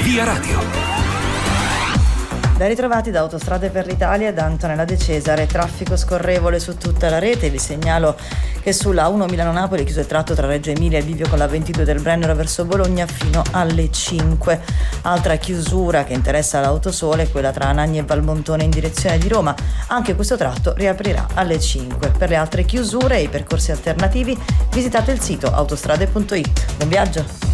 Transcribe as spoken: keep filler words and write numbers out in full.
Via Radio. Ben ritrovati da Autostrade per l'Italia, da Antonella De Cesare. Traffico scorrevole su tutta la rete. Vi segnalo che sulla uno Milano-Napoli è chiuso il tratto tra Reggio Emilia e il bivio con la ventidue del Brennero verso Bologna fino alle cinque. Altra chiusura che interessa l'Autosole è quella tra Anagni e Valmontone in direzione di Roma. Anche questo tratto riaprirà alle cinque. Per le altre chiusure e i percorsi alternativi visitate il sito autostrade punto it. Buon viaggio!